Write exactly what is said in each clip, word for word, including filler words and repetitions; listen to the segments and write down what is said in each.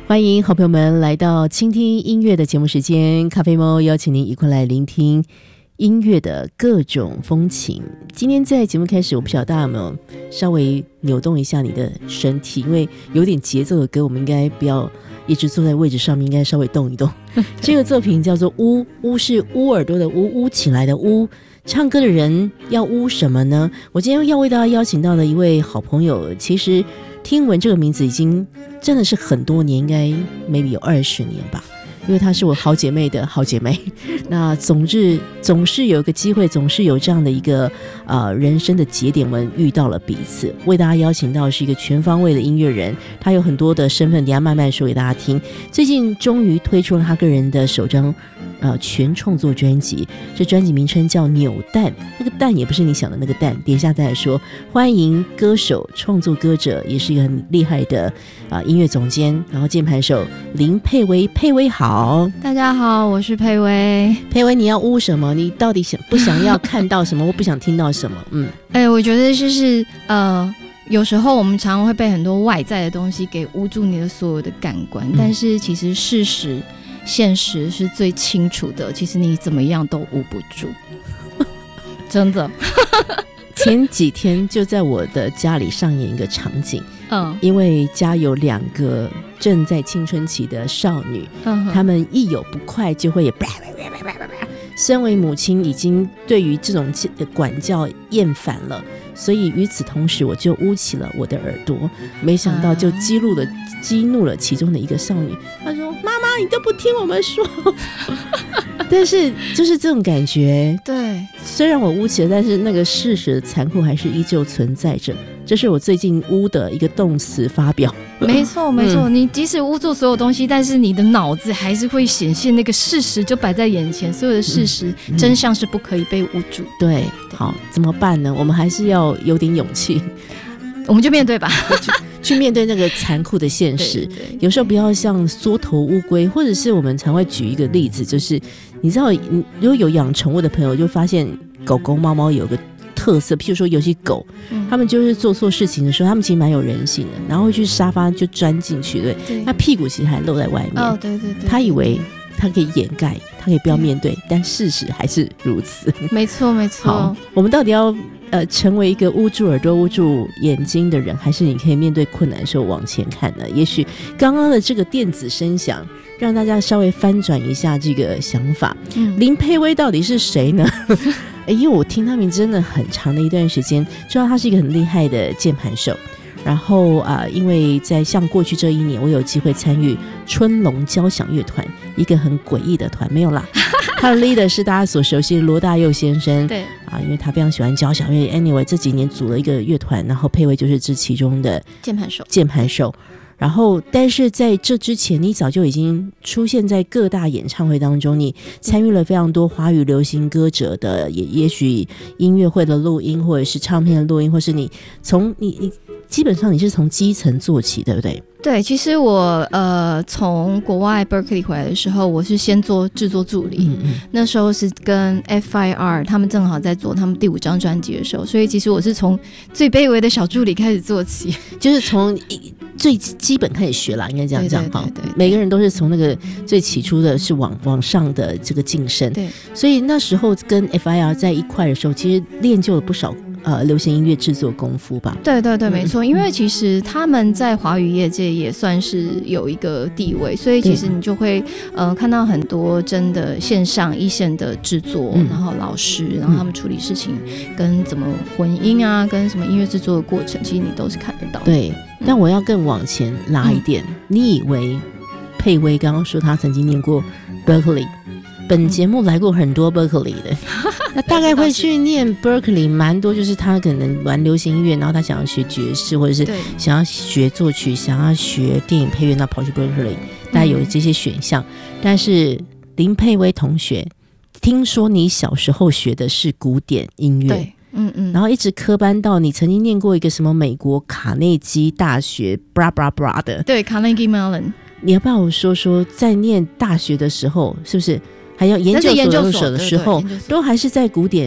欢迎好朋友们来到倾听音乐的节目时间，咖啡猫邀请您一块来聆听音乐的各种风情。今天在节目开始，我不晓得大家有没有稍微扭动一下你的身体，因为有点节奏的歌我们应该不要一直坐在位置上面，应该稍微动一动。这个作品叫做呜，呜是捂耳朵的呜，呜起来的呜。唱歌的人要呜什么呢？我今天要为大家邀请到的一位好朋友，其实听闻这个名字已经真的是很多年，应该 maybe 有二十年吧，因为她是我好姐妹的好姐妹。那总之总是有一个机会，总是有这样的一个呃人生的节点，我们遇到了彼此。为大家邀请到的是一个全方位的音乐人，他有很多的身份，等一下慢慢说给大家听。最近终于推出了他个人的首张呃全创作专辑，这专辑名称叫扭蛋，那个蛋也不是你想的那个蛋，等一下再来说。欢迎歌手、创作歌者，也是一个很厉害的啊、呃、音乐总监，然后键盘手林佩薇。佩薇好。 大家好，我是佩薇。 佩薇，你要呜什么？你到底想不想要看到什么，或不想听到什么？嗯， 哎、欸，我觉得就是呃，有时候我们常常会被很多外在的东西给捂住你的所有的感官，嗯、但是其实事实、现实是最清楚的。其实你怎么样都捂不住，真的。 前几天就在我的家里上演一个场景， 嗯， 因为家有两个正在青春期的少女，嗯，她们一有不快就会也叭叭叭叭叭叭。身为母亲，已经对于这种管教厌烦了，所以与此同时，我就捂起了我的耳朵，没想到就激怒了、啊、激怒了其中的一个少女。她说：“妈妈，你都不听我们说。”但是就是这种感觉， 对， 虽然我捂起了，但是那个事实的残酷还是依旧存在着。这是我最近捂的一个动词发表。 没错没错、嗯、你即使捂住所有东西，但是你的脑子还是会显现那个事实就摆在眼前，所有的事实、嗯、真相是不可以被捂住。 对，好，怎么办呢？我们还是要有点勇气， 我们就面对吧。 去, 去面对那个残酷的现实。对对对，有时候不要像缩头乌龟，或者是我们常会举一个例子，就是你知道如果有养宠物的朋友就发现狗狗猫猫有个特色，譬如说有些狗、嗯、他们就是做错事情的时候，他们其实蛮有人性的，然后会去沙发就钻进去，对，对，他屁股其实还露在外面。 哦，对对 对, 對， 他以为他可以掩盖，他可以不要面对，但事实还是如此。 没错没错。 好，我们到底要呃成为一个捂住耳朵捂住眼睛的人，还是你可以面对困难的时候往前看呢？也许刚刚的这个电子声响让大家稍微翻转一下这个想法。嗯、林佩薇到底是谁呢？因为我听他名真的很长的一段时间，知道他是一个很厉害的键盘手。然后啊、呃，因为在像过去这一年，我有机会参与春龙交响乐团，一个很诡异的团，没有啦。他的 leader 是大家所熟悉的罗大佑先生， 对啊，因为他非常喜欢交响乐。Anyway， 这几年组了一个乐团，然后佩薇就是这其中的键盘手。 键盘手。然后但是在这之前你早就已经出现在各大演唱会当中，你参与了非常多华语流行歌者的也也许音乐会的录音，或者是唱片的录音，或是你从你你基本上你是从基层做起，对不对？ 对，其实我呃从国外 Berkeley 回来的时候，我是先做制作助理，嗯嗯，那时候是跟 F I R 他们正好在做他们第五张专辑的时候，所以其实我是从最卑微的小助理开始做起， 就是从最基本开始学啦，应该这样讲哈。每个人都是从那个最起初的是往往上的这个晋升，对，所以那时候跟 F I R 在一块的时候，其实练就了不少呃流行音乐制作功夫吧。 对对对，没错，因为其实他们在华语业界也算是有一个地位，所以其实你就会呃看到很多真的线上一线的制作、嗯、然后老师，然后他们处理事情、嗯、跟怎么混音啊，跟什么音乐制作的过程，其实你都是看得到的。对， 但我要更往前拉一点、嗯、你以为佩薇刚刚说她曾经念过 Berkeley， 本节目来过很多 Berkeley 的那大概会去念 Berkeley 蛮多，就是他可能玩流行音乐，然后他想要学爵士，或者是想要学作曲，想要学电影配乐，那跑去 Berkeley， 大概有这些选项、嗯、但是林佩薇同学，听说你小时候学的是古典音乐，对，嗯嗯，然后一直科班到你曾经念过一个什么美国卡内基大学 bra bra bra 的， 对， Carnegie Mellon。 你要不要我说说在念大学的时候是不是还要研究所的时候，都还是在古典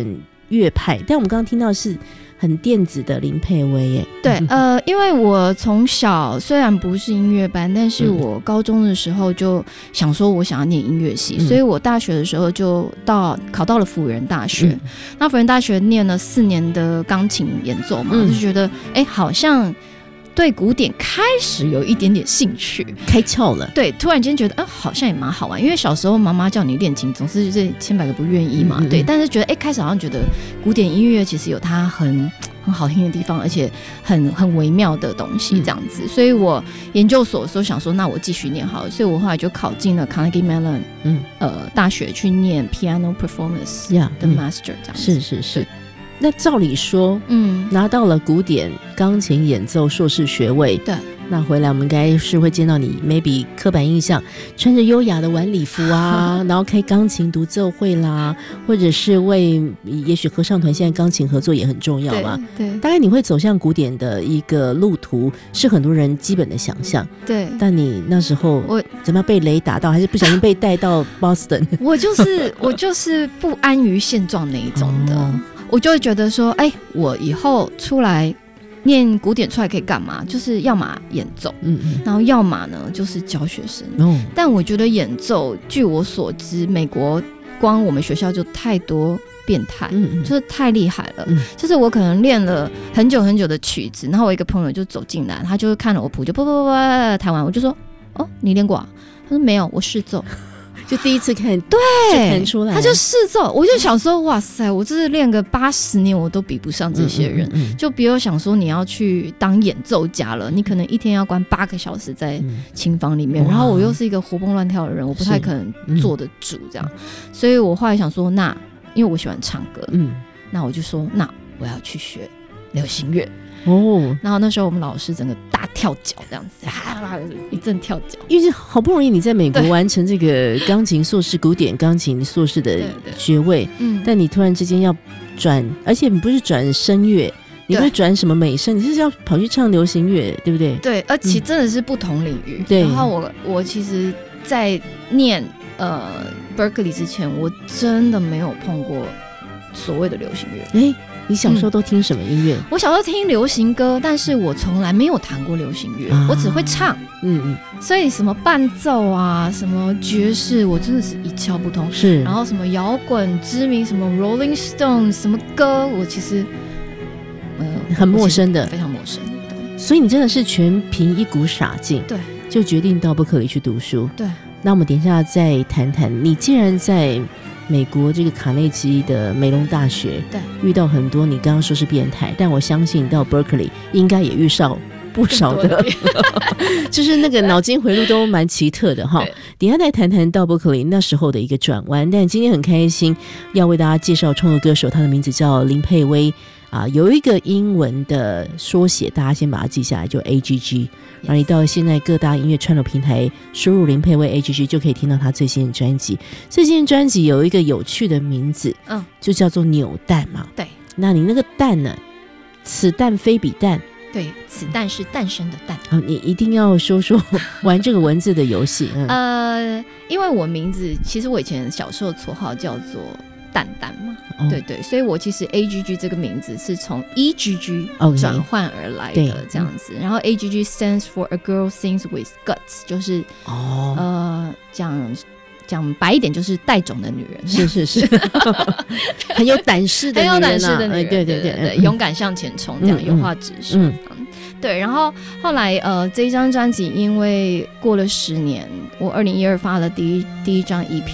乐派，但我们刚刚听到是很电子的林佩薇耶。 对，呃，因为我从小虽然不是音乐班，但是我高中的时候就想说我想要念音乐系，嗯、所以我大学的时候就到考到了辅仁大学。嗯、那辅仁大学念了四年的钢琴演奏嘛，嗯、就觉得哎，好像对古典开始有一点点兴趣， 开窍了。 对，突然间觉得啊，好像也蛮好玩。因为小时候妈妈叫你练琴，总是这千百个不愿意嘛。嗯嗯对，但是觉得哎，开始好像觉得古典音乐其实有它很很好听的地方，而且很很微妙的东西这样子。嗯、所以我研究所的时候想说，那我继续念好了。所以我后来就考进了 Carnegie Mellon 嗯呃大学去念 Piano Performance 的 Master 这样子。 是是是。那照理说，嗯，拿到了古典钢琴演奏硕士学位， 对， 那回来我们应该是会见到你 maybe 刻板印象穿着优雅的晚礼服啊，然后开钢琴独奏会啦，或者是为也许合唱团现在钢琴合作也很重要嘛， 对，对， 大概你会走向古典的一个路途是很多人基本的想象， 对， 但你那时候我怎么样被雷打到，还是不小心被带到 Boston？ 我就是我就是不安于现状那一种的。哦，我就会觉得说，哎、欸，我以后出来念古典出来可以干嘛？就是要么演奏，嗯嗯，然后要么呢就是教学生。哦，但我觉得演奏，据我所知，美国光我们学校就太多变态，嗯嗯，就是太厉害了。嗯，就是我可能练了很久很久的曲子，然后我一个朋友就走进来，他就看了我谱，就啵啵啵啵弹完，我就说，哦，你练过啊？他说没有，我试奏。 就第一次看， 对， 就弹出来， 他就试奏，我就想说，哇塞，我这是练个八十年，我都比不上这些人。嗯嗯嗯，就比如想说，你要去当演奏家了，你可能一天要关八个小时在琴房里面，嗯、然后我又是一个活蹦乱跳的人，我不太可能坐得住这样，嗯、所以我后来想说，那因为我喜欢唱歌，嗯，那我就说，那我要去学流行乐。哦，然后那时候我们老师整个大跳脚这样子，啊、一阵跳脚， 因为好不容易你在美国完成这个钢琴硕士、古典钢琴硕士的学位，嗯，但你突然之间要转，而且你不是转声乐，你不是转什么美声，你是要跑去唱流行乐，对不对？ 对，而且真的是不同领域。对、嗯，然后我我其实，在念呃 Berkeley 之前，我真的没有碰过所谓的流行乐。哎。 你小时候都听什么音乐？ 嗯、我小时候听流行歌，但是我从来没有弹过流行乐，啊、我只会唱。嗯嗯，所以什么伴奏啊，什么爵士，我真的是一窍不通。是，然后什么摇滚、知名什么 Rolling Stones 什么歌，我其实呃很陌生的， 非常陌生。对， 所以你真的是全凭一股傻劲， 对， 就决定到伯克利去读书。 对， 那我们等一下再谈谈，你既然在美国这个卡内基的梅隆大学，对，遇到很多你刚刚说是变态，但我相信到 Berkeley 应该也遇上不少的，就是那个脑筋回路都蛮奇特的哈。等一下再谈谈到 Berkeley 那时候的一个转弯，但今天很开心要为大家介绍创作歌手，他的名字叫林佩薇啊，有一个英文的缩写，大家先把它记下来，就 A G G。然后你到现在各大音乐串流平台输入林佩薇 A G G 就可以听到他最新的专辑。最新的专辑有一个有趣的名字，嗯，就叫做扭蛋嘛。 对， 那你那个蛋呢？此蛋非彼蛋。 对，此蛋是诞生的蛋。 好，你一定要说说玩这个文字的游戏。嗯、 呃，因为我名字其实我以前小时候绰号叫做蛋蛋嘛。哦、对对，所以我其实 A G G 这个名字是从 E G G 转换而来的这样子。然后 A G G stands for A Girl Sings with Guts， 就是哦呃讲讲白一点就是带种的女人， 是是是，很有胆识的女人、啊， 很有胆识的女人，对对 对, 对, 对、嗯，勇敢向前冲，这样、嗯、有话直说。嗯嗯对，然后后来呃，这一张专辑因为过了十年，我二零一二发了第一第一张 E P。